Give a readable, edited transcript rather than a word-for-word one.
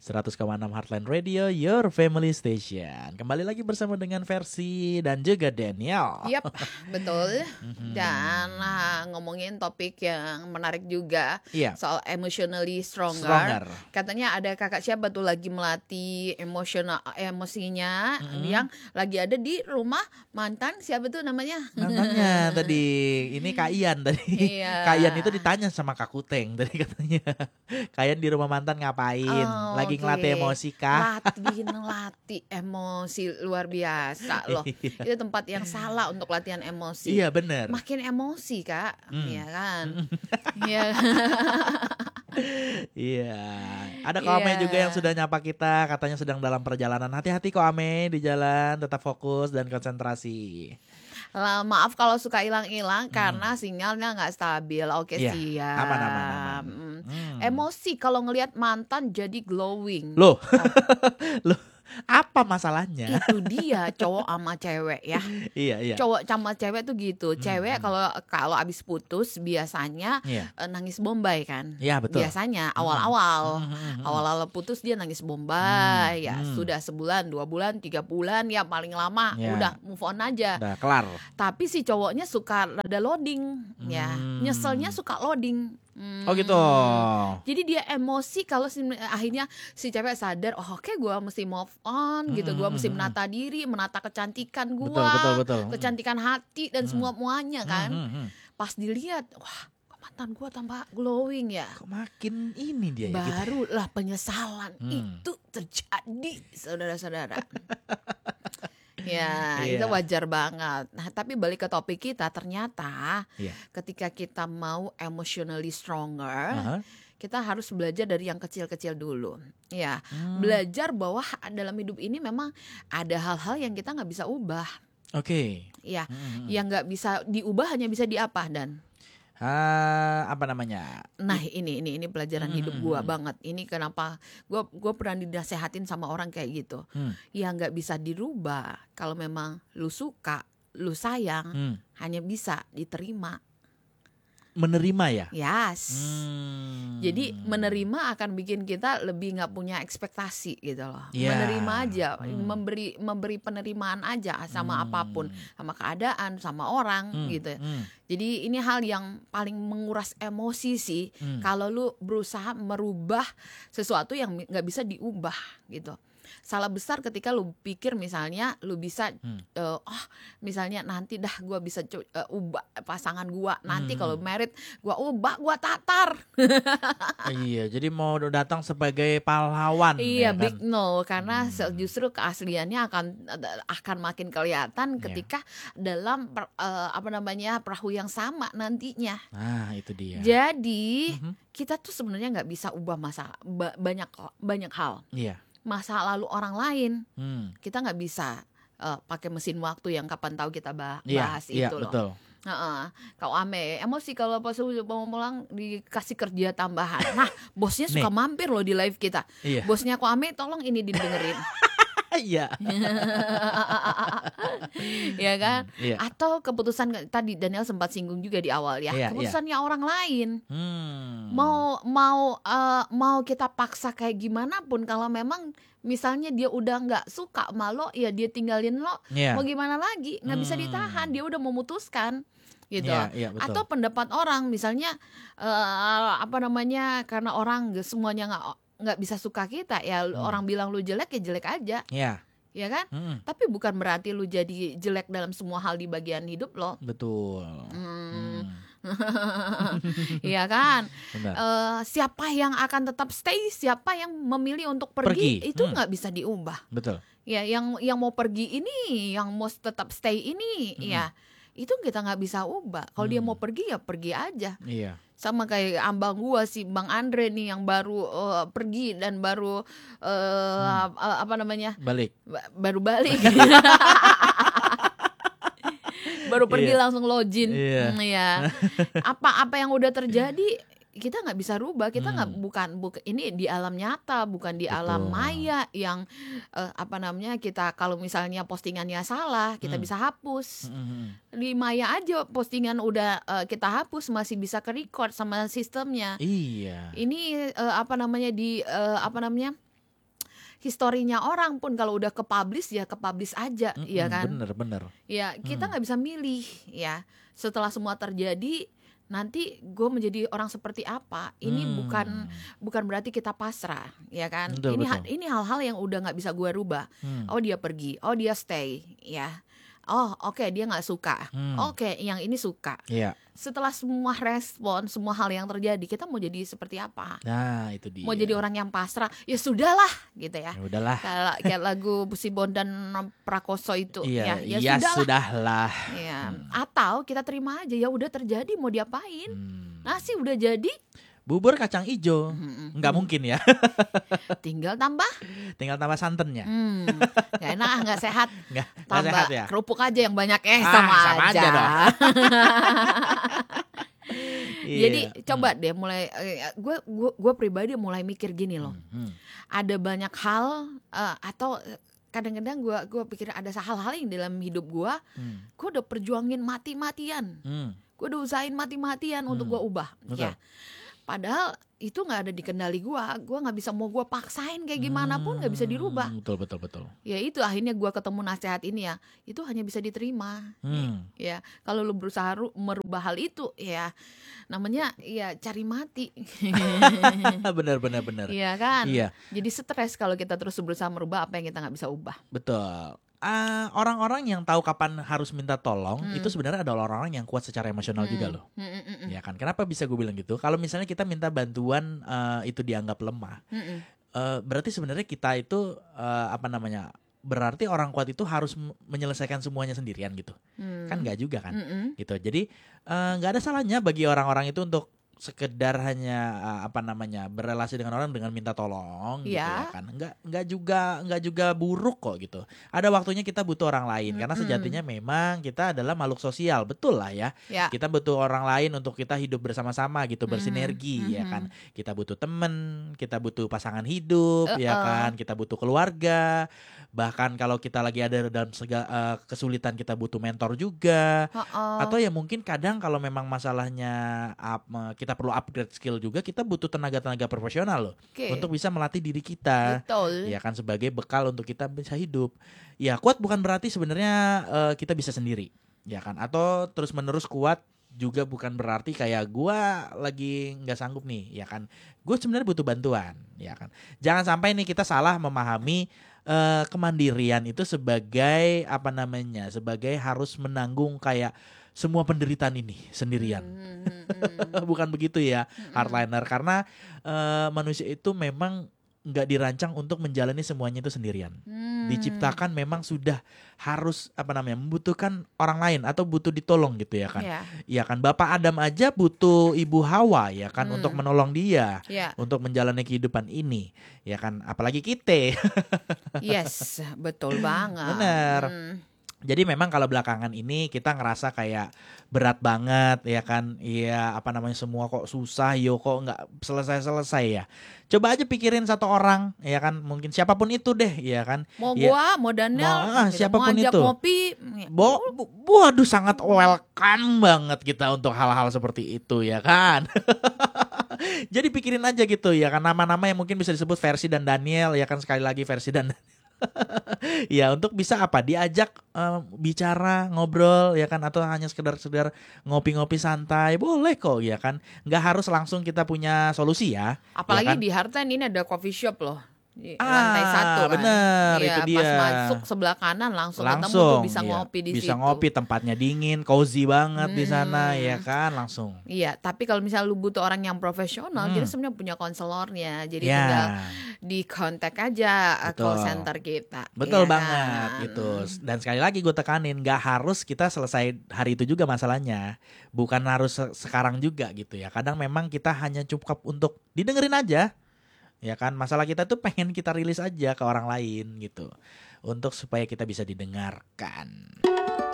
100,6 Heartland Radio, your family station. Kembali lagi bersama dengan Versi dan juga Daniel. Yap, betul. Dan ngomongin topik yang menarik juga, Iya. soal emotionally stronger. Katanya ada kakak siapa tuh lagi melatih emosinya, yang lagi ada di rumah mantan siapa tuh namanya? Namanya tadi ini Kak Ian tadi. Iya. Kak Ian itu ditanya sama Kak Kuteng tadi katanya. Kak Ian di rumah mantan ngapain? Lagi ngelatih emosi kah? Latih emosi luar biasa loh. Itu tempat yang salah untuk latihan emosi. Iya benar. Makin emosi Kak, iya kan? Iya. Iya. Ada Ko Ame juga yang sudah nyapa kita, katanya sedang dalam perjalanan. Hati-hati Ko Ame di jalan, tetap fokus dan konsentrasi. Maaf kalau suka hilang-hilang karena sinyalnya nggak stabil. Oke, Iya, siap. aman. Emosi kalau ngelihat mantan jadi glowing. Loh, loh, apa masalahnya? Itu dia cowok sama cewek ya. Iya. Cowok sama cewek tuh gitu. Cewek kalau abis putus biasanya nangis bombay kan. Iya betul. Biasanya awal-awal putus dia nangis bombay. Ya sudah sebulan, 2 bulan, 3 bulan ya paling lama udah move on aja. Udah kelar. Tapi si cowoknya suka rada loading ya. Nyeselnya suka loading. Oh gitu. Jadi dia emosi kalau akhirnya si cewek sadar, oh oke, gue mesti move on gitu, gue mesti menata diri, menata kecantikan gue, betul. kecantikan hati dan semua-muanya kan. Pas dilihat, wah mantan gue tambah glowing ya. Kok makin ini dia ya? Barulah penyesalan itu terjadi, saudara-saudara. Ya, itu wajar banget. Nah, tapi balik ke topik kita, ternyata ketika kita mau emotionally stronger, kita harus belajar dari yang kecil-kecil dulu. Ya, belajar bahwa dalam hidup ini memang ada hal-hal yang kita nggak bisa ubah. Oke. Ya, yang nggak bisa diubah hanya bisa diapa dan. Apa namanya? Nah ini pelajaran hidup gue banget. Ini kenapa gue pernah dinasehatin sama orang kayak gitu. Ya nggak bisa dirubah. Kalau memang lu suka, lu sayang, hanya bisa diterima. Menerima ya? Yes. Jadi menerima akan bikin kita lebih nggak punya ekspektasi gitu loh. Menerima aja, memberi penerimaan aja sama apapun, sama keadaan, sama orang gitu. Jadi ini hal yang paling menguras emosi sih. Kalau lu berusaha merubah sesuatu yang nggak bisa diubah gitu. Salah besar ketika lu pikir misalnya lu bisa misalnya nanti dah gue bisa ubah pasangan gue, nanti kalau married gue ubah, gue tatar. Iya, jadi mau datang sebagai pahlawan. Iya, ya kan? big no, karena justru keasliannya akan makin kelihatan ketika dalam perahu yang sama nantinya. Nah itu dia. Jadi kita tuh sebenarnya nggak bisa ubah masalah banyak hal. Iya. Masa lalu orang lain kita nggak bisa pakai mesin waktu yang kapan tahu kita bahas itu loh. Betul. Kau Ame emosi kalau pas mau pulang dikasih kerja tambahan. Nah bosnya suka mampir loh di live kita. Bosnya Kau Ame tolong ini didengerin. Iya. Ya kan? Atau keputusan tadi Daniel sempat singgung juga di awal ya. Keputusannya orang lain. Mau kita paksa kayak gimana pun, kalau memang misalnya dia udah nggak suka sama lo, ya dia tinggalin lo. Mau gimana lagi? Nggak bisa ditahan. Dia udah memutuskan. Gitu. Atau pendapat orang misalnya karena orang semuanya nggak bisa suka kita ya, orang bilang lu jelek ya jelek aja. Ya kan? Tapi bukan berarti lu jadi jelek dalam semua hal di bagian hidup lo. Betul. Iya kan? Siapa yang akan tetap stay, siapa yang memilih untuk pergi. Itu nggak bisa diubah. Betul. Ya, yang mau pergi ini, yang mau tetap stay ini, ya itu kita nggak bisa ubah. Kalau dia mau pergi ya pergi aja. Iya. Sama kayak ambang gua si Bang Andre nih yang baru pergi dan baru baru balik. Baru pergi langsung login. Ya. Apa yang udah terjadi kita nggak bisa rubah. Kita nggak bukan ini di alam nyata, bukan di alam maya yang kita kalau misalnya postingannya salah kita bisa hapus. Di maya aja postingan udah kita hapus masih bisa ke record sama sistemnya. Iya. Ini historinya orang pun kalau udah ke-publish ya ke-publish aja, ya kan? Bener. Ya kita nggak bisa milih ya. Setelah semua terjadi, nanti gue menjadi orang seperti apa? Ini bukan berarti kita pasrah, ya kan? Betul. Ini hal-hal yang udah nggak bisa gue rubah. Oh dia pergi, oh dia stay, ya. Oh oke, dia nggak suka. Oke, yang ini suka. Iya. Setelah semua respon, semua hal yang terjadi, kita mau jadi seperti apa? Nah itu dia. Mau jadi orang yang pasrah, ya sudahlah gitu ya. Ya udahlah. Kayak lagu Si Bondan Prakoso itu, Iya, ya sudahlah. Ya. Atau kita terima aja, ya udah terjadi, mau diapain? Nasi udah jadi, bubur kacang ijo, nggak mungkin ya. tinggal tambah santannya. nggak enak, nggak sehat. Nggak Tambah sehat ya. kerupuk aja yang banyak, sama aja dong. Jadi coba deh mulai, gue pribadi mulai mikir gini loh. Ada banyak hal atau kadang-kadang gue pikir ada hal-hal yang dalam hidup gue udah perjuangin mati-matian, gue udah usahain mati-matian untuk gue ubah. Ya. Padahal itu nggak ada di kendali gue nggak bisa, mau gue paksain kayak gimana pun nggak bisa dirubah. Betul. Ya itu akhirnya gue ketemu nasihat ini ya, itu hanya bisa diterima. Ya kalau lu berusaha merubah hal itu, ya namanya ya cari mati. Benar. Iya kan. Iya. Jadi stres kalau kita terus berusaha merubah apa yang kita nggak bisa ubah. Betul. Orang-orang yang tahu kapan harus minta tolong itu sebenarnya adalah orang-orang yang kuat secara emosional juga loh. Ya kan. Kenapa bisa gue bilang gitu? Kalau misalnya kita minta bantuan itu dianggap lemah, berarti sebenarnya kita itu berarti orang kuat itu harus menyelesaikan semuanya sendirian gitu. Kan nggak juga kan, gitu. Jadi nggak ada salahnya bagi orang-orang itu untuk sekedar hanya berrelasi dengan orang dengan minta tolong gitu ya kan. Enggak juga buruk kok gitu. Ada waktunya kita butuh orang lain karena sejatinya memang kita adalah makhluk sosial, betul lah ya. Kita butuh orang lain untuk kita hidup bersama-sama gitu, bersinergi ya kan. Kita butuh teman, kita butuh pasangan hidup ya kan, kita butuh keluarga. Bahkan kalau kita lagi ada dalam kesulitan kita butuh mentor juga. Atau ya mungkin kadang kalau memang masalahnya kita perlu upgrade skill juga, kita butuh tenaga-tenaga profesional loh untuk bisa melatih diri kita. Betul. Ya kan, sebagai bekal untuk kita bisa hidup. Ya kuat bukan berarti sebenarnya kita bisa sendiri. Ya kan, atau terus-menerus kuat juga bukan berarti kayak gue lagi nggak sanggup nih, ya kan. Gue sebenarnya butuh bantuan, ya kan. Jangan sampai nih kita salah memahami kemandirian itu sebagai sebagai harus menanggung kayak semua penderitaan ini sendirian. Bukan begitu ya, hardliner. Karena manusia itu memang nggak dirancang untuk menjalani semuanya itu sendirian. Diciptakan memang sudah harus membutuhkan orang lain atau butuh ditolong gitu ya kan. Iya kan, Bapak Adam aja butuh Ibu Hawa ya kan untuk menolong dia untuk menjalani kehidupan ini ya kan, apalagi kita. Yes, betul banget. Bener. Jadi memang kalau belakangan ini kita ngerasa kayak berat banget ya kan. Iya, semua kok susah, kok nggak selesai-selesai ya. Coba aja pikirin satu orang ya kan, mungkin siapapun itu deh ya kan. Mau gua, mau Daniel, siapapun mau ajak itu. ngopi. Waduh, sangat welcome banget kita untuk hal-hal seperti itu ya kan. Jadi pikirin aja gitu ya kan, nama-nama yang mungkin bisa disebut Versi dan Daniel ya kan, sekali lagi Versi dan ya, untuk bisa diajak bicara, ngobrol ya kan, atau hanya sekedar ngopi-ngopi santai, boleh kok ya kan. Nggak harus langsung kita punya solusi ya. Apalagi ya kan? di Heartland ini ada coffee shop loh. Di lantai 1 kan. Bener, itu dia. Pas masuk sebelah kanan langsung ketemu tuh, bisa ngopi di situ. Bisa ngopi, tempatnya dingin, cozy banget di sana ya kan, langsung. Iya, tapi kalau misalnya lu butuh orang yang profesional, jadi sebenarnya punya konselornya. Jadi tinggal di kontak aja call center kita. Betul ya banget kan? gitu. Dan sekali lagi gue tekanin, gak harus kita selesai hari itu juga masalahnya. Bukan harus sekarang juga gitu ya. Kadang memang kita hanya cukup untuk didengerin aja. Ya kan, masalah kita tuh pengen kita rilis aja ke orang lain gitu, untuk supaya kita bisa didengarkan.